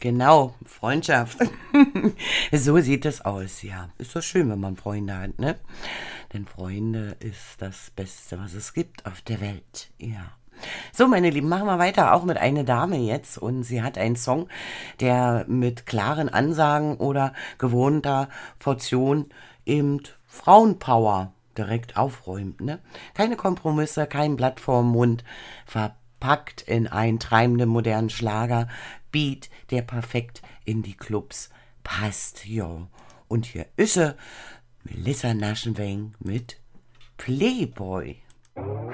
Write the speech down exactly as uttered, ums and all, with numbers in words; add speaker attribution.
Speaker 1: Genau, Freundschaft. So sieht es aus, ja. Ist doch schön, wenn man Freunde hat, ne? Denn Freunde ist das Beste, was es gibt auf der Welt, ja. So, meine Lieben, machen wir weiter, auch mit einer Dame jetzt. Und sie hat einen Song, der mit klaren Ansagen oder gewohnter Portion eben Frauenpower direkt aufräumt, ne? Keine Kompromisse, kein Blatt vorm Mund, verpackt in einen treibenden modernen Schlager, Beat, der perfekt in die Clubs passt, ja. Und hier ist sie, Melissa Naschenweng mit Playboy.